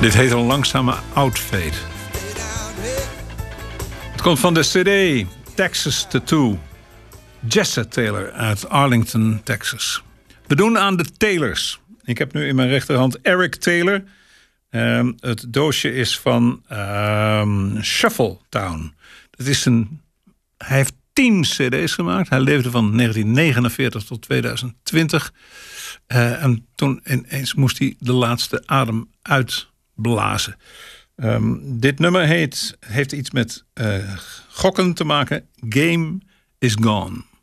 Dit heet een langzame outfade. Het komt van de CD Texas Tattoo. Jesse Taylor uit Arlington, Texas. We doen aan de Taylors. Ik heb nu in mijn rechterhand Eric Taylor. Het doosje is van Shuffletown. Hij heeft 10 cd's gemaakt. Hij leefde van 1949 tot 2020. En toen ineens moest hij de laatste adem uitblazen. Dit nummer heeft iets met gokken te maken. Game is Gone.